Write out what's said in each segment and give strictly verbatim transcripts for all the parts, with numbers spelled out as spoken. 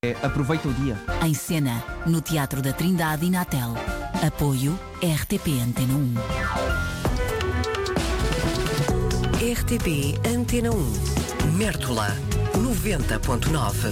Aproveita o dia. Em cena, no Teatro da Trindade e Natel. Apoio R T P Antena um. R T P Antena um. Mértola noventa ponto nove.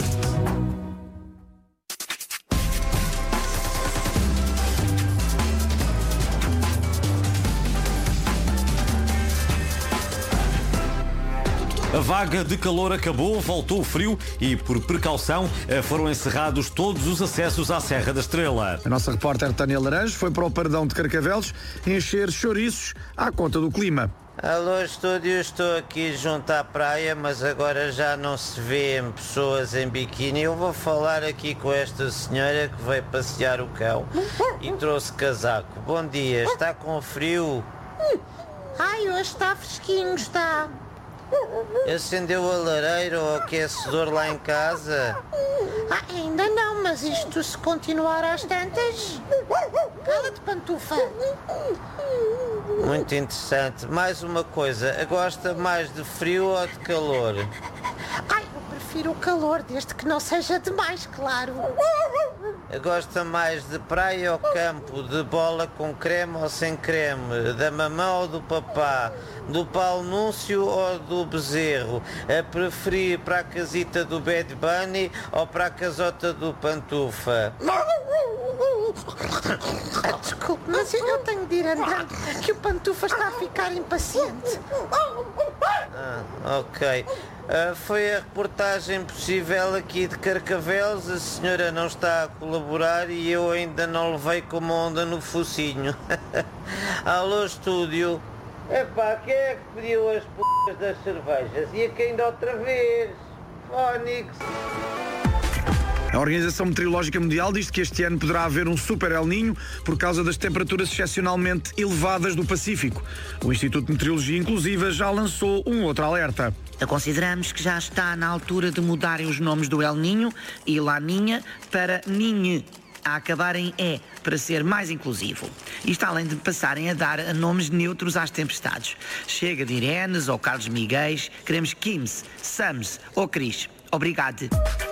A vaga de calor acabou, voltou o frio e, por precaução, foram encerrados todos os acessos à Serra da Estrela. A nossa repórter Tânia Laranjo foi para o Paredão de Carcavelos encher chouriços à conta do clima. Alô, estúdio, estou aqui junto à praia, mas agora já não se vê pessoas em biquíni. Eu vou falar aqui com esta senhora que veio passear o cão e trouxe casaco. Bom dia, está com frio? Ai, hoje está fresquinho, está. Acendeu a lareira ou aquecedor lá em casa? Ah, ainda não, mas isto se continuar às tantas... Cala-te, pantufa. Muito interessante. Mais uma coisa, gosta mais de frio ou de calor? Ai, eu prefiro o calor, desde que não seja demais, claro. Gosta mais de praia ou campo? De bola com creme ou sem creme? Da mamã ou do papá? Do Paulo Núncio ou do Bezerro? A preferir para a casita do Bad Bunny ou para a casota do Pantufa? Ah, desculpe, mas eu tenho de ir andando, que o Pantufa está a ficar impaciente. Ah, ok. Uh, foi a reportagem possível aqui de Carcavelos. A senhora não está a colaborar e eu ainda não levei com uma onda no focinho. Alô, estúdio. Epá, quem é que pediu as p*** das cervejas? E a quem da outra vez? Fónix. A Organização Meteorológica Mundial diz que este ano poderá haver um super El Niño por causa das temperaturas excepcionalmente elevadas do Pacífico. O Instituto de Meteorologia, inclusive, já lançou um outro alerta. Consideramos que já está na altura de mudarem os nomes do El Niño e La Niña para Ninhe, a acabar em E, para ser mais inclusivo. Isto além de passarem a dar nomes neutros às tempestades. Chega de Irenes ou Carlos Miguéis, queremos Kims, Sams ou Cris. Obrigado.